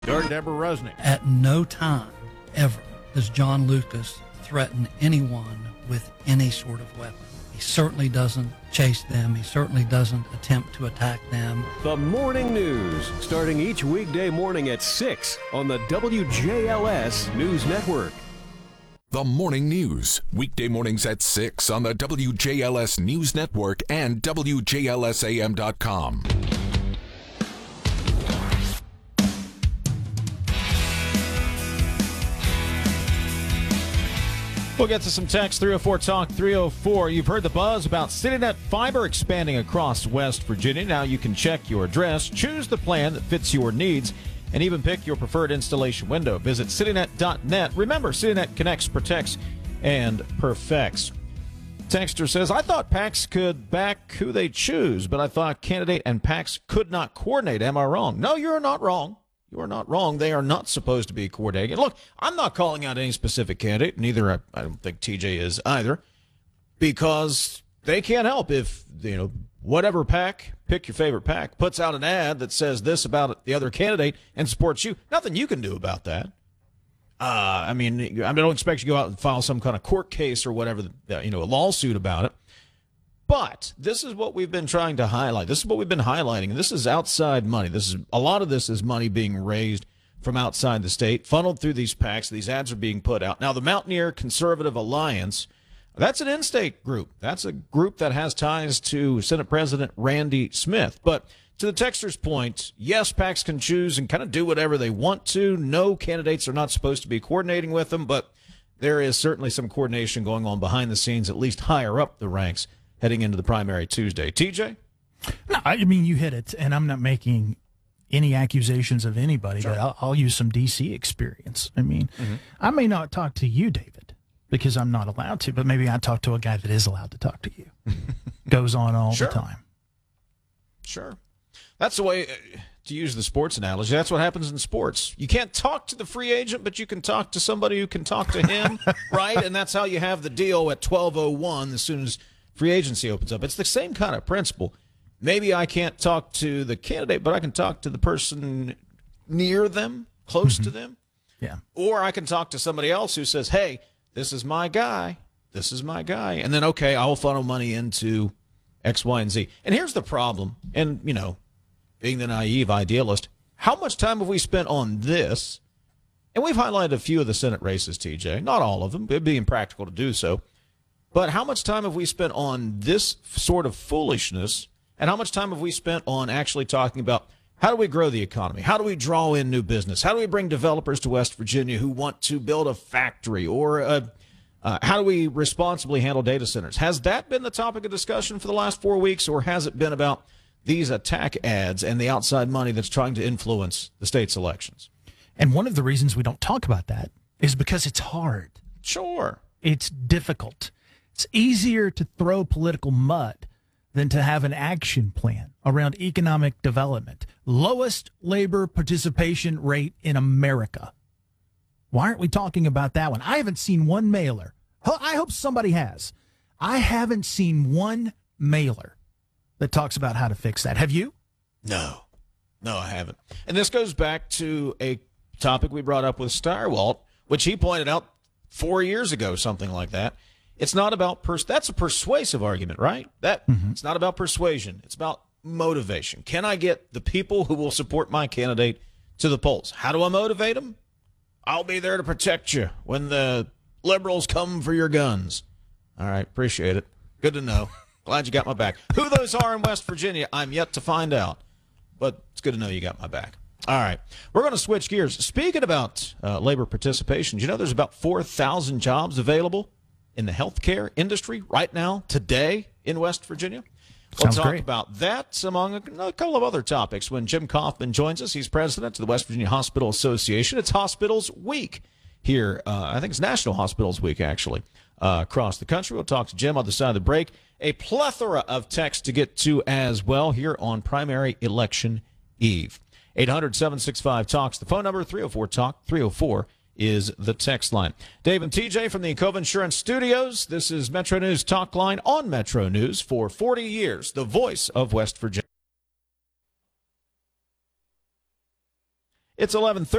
Doug Deborah Rusnick. At no time, ever, does John Lucas threaten anyone with any sort of weapon. He certainly doesn't chase them. He certainly doesn't attempt to attack them. The Morning News, starting each weekday morning at 6 on the WJLS News Network. The Morning News, weekday mornings at 6 on the WJLS News Network and WJLSAM.com. We'll get to some text, 304 Talk 304. You've heard the buzz about CityNet Fiber expanding across West Virginia. Now you can check your address, choose the plan that fits your needs, and even pick your preferred installation window. Visit citynet.net. Remember, CityNet connects, protects, and perfects. Texter says, I thought PACs could back who they choose, but I thought candidate and PACs could not coordinate. Am I wrong? No, you're not wrong. You are not wrong. They are not supposed to be coordinating. Look, I'm not calling out any specific candidate, neither I don't think TJ is either, because they can't help if, whatever PAC, pick your favorite PAC, puts out an ad that says this about the other candidate and supports you. Nothing you can do about that. I don't expect you to go out and file some kind of court case or whatever, a lawsuit about it. But this is what we've been trying to highlight. This is what we've been highlighting. And this is outside money. A lot of this is money being raised from outside the state, funneled through these PACs. These ads are being put out. Now, the Mountaineer Conservative Alliance, that's an in-state group. That's a group that has ties to Senate President Randy Smith. But to the texter's point, yes, PACs can choose and kind of do whatever they want to. No, candidates are not supposed to be coordinating with them, but there is certainly some coordination going on behind the scenes, at least higher up the ranks, heading into the primary Tuesday. TJ? No, you hit it, and I'm not making any accusations of anybody, Sure. but I'll use some D.C. experience. I may not talk to you, David, because I'm not allowed to, but maybe I talk to a guy that is allowed to talk to you. Goes on all Sure. the time. Sure. That's the way, to use the sports analogy, that's what happens in sports. You can't talk to the free agent, but you can talk to somebody who can talk to him, right? And that's how you have the deal at 12:01 as soon as free agency opens up. It's the same kind of principle. Maybe I can't talk to the candidate, but I can talk to the person near them, close to them. Yeah. Or I can talk to somebody else who says, hey, this is my guy. This is my guy. And then, okay, I'll funnel money into X, Y, and Z. And here's the problem. And, being the naive idealist, how much time have we spent on this? And we've highlighted a few of the Senate races, TJ. Not all of them. It'd be impractical to do so. But how much time have we spent on this sort of foolishness? And how much time have we spent on actually talking about how do we grow the economy? How do we draw in new business? How do we bring developers to West Virginia who want to build a factory? Or how do we responsibly handle data centers? Has that been the topic of discussion for the last 4 weeks? Or has it been about these attack ads and the outside money that's trying to influence the state's elections? And one of the reasons we don't talk about that is because it's hard. Sure. It's difficult. It's easier to throw political mud than to have an action plan around economic development. Lowest labor participation rate in America. Why aren't we talking about that one? I haven't seen one mailer. I hope somebody has. I haven't seen one mailer that talks about how to fix that. Have you? No, I haven't. And this goes back to a topic we brought up with Steyerwalt, which he pointed out 4 years ago, something like that. It's not about that's a persuasive argument, right? It's not about persuasion. It's about motivation. Can I get the people who will support my candidate to the polls? How do I motivate them? I'll be there to protect you when the liberals come for your guns. All right, appreciate it. Good to know. Glad you got my back. Who those are in West Virginia, I'm yet to find out. But it's good to know you got my back. All right, we're going to switch gears. Speaking about labor participation, do you know there's about 4,000 jobs available in the healthcare industry right now, today, in West Virginia? We'll talk about that among a couple of other topics when Jim Kaufman joins us. He's president of the West Virginia Hospital Association. It's Hospitals Week here. I think it's National Hospitals Week, actually, across the country. We'll talk to Jim on the side of the break. A plethora of texts to get to as well here on primary election eve. 800-765-TALKS, the phone number. 304-TALK, 304 is the text line. Dave and TJ from the Cove Insurance Studios. This is Metro News Talk Line on Metro News for 40 years, the voice of West Virginia. It's 11:30.